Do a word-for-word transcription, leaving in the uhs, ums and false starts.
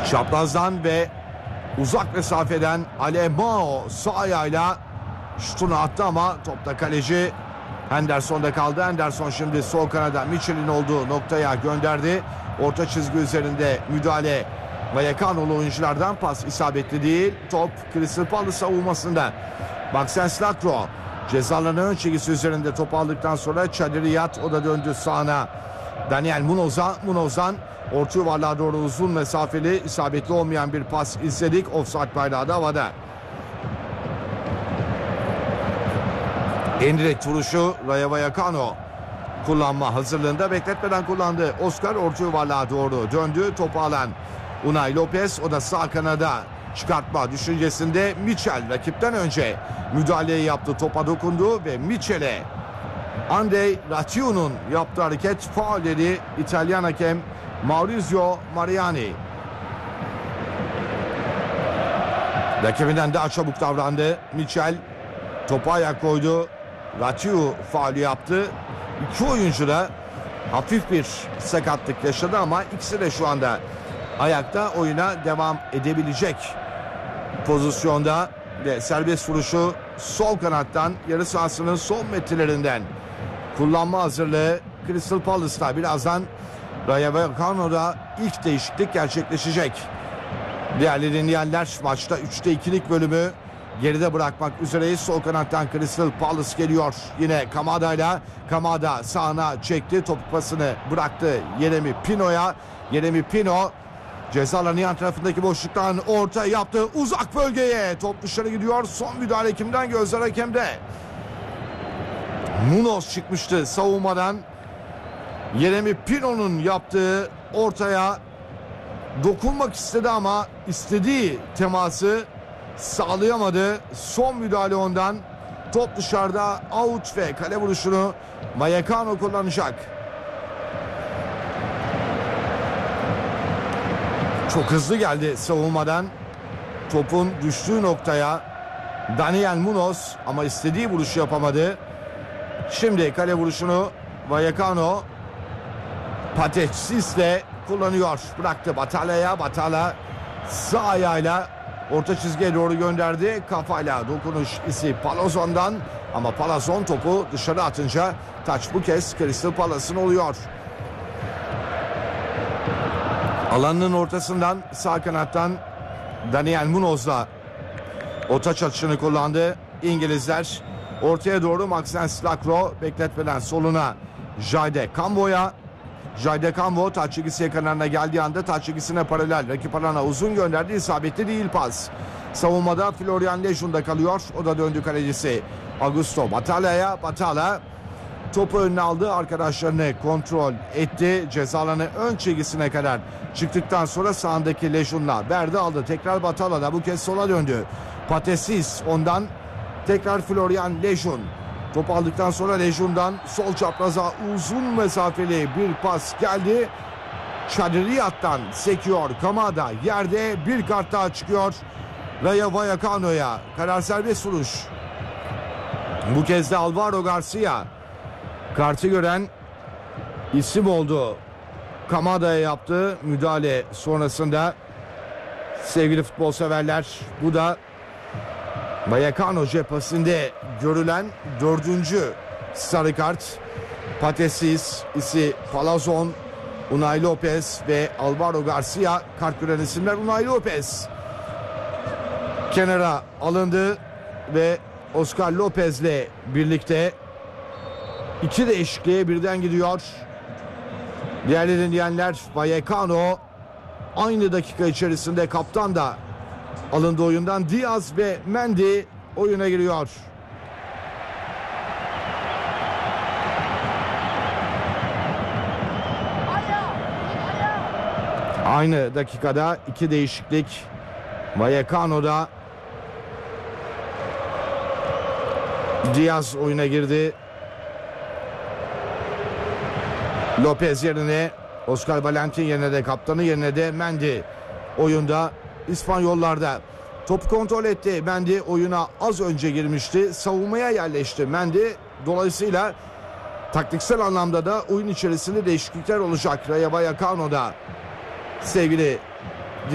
Çaprazdan ve uzak mesafeden Alemao sağ ayağıyla şutunu attı ama topta kaleci Henderson'da kaldı. Henderson şimdi sol kanada Mitchell'in olduğu noktaya gönderdi. Orta çizgi üzerinde müdahale Vallecano'lu oyunculardan, pas isabetli değil. Top Crystal Palace savunmasında. Maxence Lacroix ceza alanı ön çizgisi üzerinde top aldıktan sonra Chadriyat, o da döndü sağına Daniel Munoz'a. Munoz'dan orta yuvarlığa doğru uzun mesafeli isabetli olmayan bir pas izledik. Offside bayrağı da havada. En direkt vuruşu Rayo Vallecano kullanma hazırlığında, bekletmeden kullandı. Oscar orta yuvarlığa doğru döndü. Topu alan Unai Lopez, o da sağ kanada çıkartma düşüncesinde. Mitchell rakipten önce müdahaleyi yaptı. Topa dokundu ve Mitchell'e Andrei Ration'un yaptığı hareket faul dedi İtalyan hakem Maurizio Mariani. Rakibinden daha çabuk davrandı. Mitchell topa ayak koydu. Ratiu faulü yaptı. İki oyuncu da hafif bir sakatlık yaşadı ama ikisi de şu anda ayakta, oyuna devam edebilecek pozisyonda ve serbest vuruşu sol kanattan, yarı sahasının son metrelerinden kullanma hazırlığı Crystal Palace'ta. Birazdan Rayo Vallecano'da ilk değişiklik gerçekleşecek. Değerli dinleyenler, maçta üçte ikilik bölümü geride bırakmak üzereyiz. Sol kanattan Crystal Palace geliyor. Yine Kamada'yla. Kamada sağına çekti. Topu pasını bıraktı Yeremi Pino'ya. Yeremi Pino ceza alanı yan tarafındaki boşluktan orta yaptı. Uzak bölgeye top dışarı gidiyor. Son müdahale kimden? Gözler hakemde. Munoz çıkmıştı savunmadan. Yeremi Pino'nun yaptığı ortaya dokunmak istedi ama istediği teması sağlayamadı. Son müdahale ondan. Top dışarıda, out ve kale vuruşunu Vallecano kullanacak. Çok hızlı geldi savunmadan. Topun düştüğü noktaya Daniel Munoz ama istediği vuruşu yapamadı. Şimdi kale vuruşunu Vallecano Patetsis'le kullanıyor. Bıraktı Batala'ya. Batala sağ ayağıyla orta çizgiye doğru gönderdi. Kafayla dokunuş isi Palazon'dan ama Palazon topu dışarı atınca taç bu kez Crystal Palace'ın oluyor. Alanının ortasından sağ kanattan Daniel Munoz'la o taç atışını kullandı İngilizler. Ortaya doğru Maxence Lacroix, bekletmeden soluna Jayde Cambo'ya. Jayde Cambo taç çizgisi yakınlarına geldiği anda taç çizgisine paralel rakip alana uzun gönderdi. İsabetli değil pas. Savunmada Florian Lejun'da kalıyor. O da döndü kalecisi Augusto Batala'ya. Batala topu önüne aldı. Arkadaşlarını kontrol etti. Ceza alanı ön çizgisine kadar çıktıktan sonra sağındaki Lejun'la verdi aldı. Tekrar Batala'da, bu kez sola döndü. Patesis ondan tekrar Florian Lejun. Top aldıktan sonra Lejun'dan sol çapraza uzun mesafeli bir pas geldi. Chadriyat'tan sekiyor Kamada. Yerde bir kart daha çıkıyor Rayo Vallecano'ya. Karar serbest vuruş. Bu kez de Alvaro Garcia kartı gören isim oldu. Kamada'ya yaptığı müdahale sonrasında sevgili futbol severler, bu da Vallecano cephesinde görülen dördüncü sarı kart. Patesis, isi Palazon, Unai Lopez ve Alvaro Garcia kart gören isimler. Unai Lopez kenara alındı ve Oscar Lopez'le birlikte iki değişikliğe birden gidiyor. Değerli dinleyenler, Vallecano aynı dakika içerisinde kaptan da alındı oyundan. Diaz ve Mendy oyuna giriyor. Aynı dakikada iki değişiklik Vallecano'da. Diaz oyuna girdi. Lopez yerine Oscar Valentin, yerine de kaptanı, yerine de Mendy oyunda. İspanyollarda topu kontrol etti. Mendy oyuna az önce girmişti. Savunmaya yerleşti Mendy. Dolayısıyla taktiksel anlamda da oyun içerisinde değişiklikler olacak Rayo Vallecano'da. Sevgili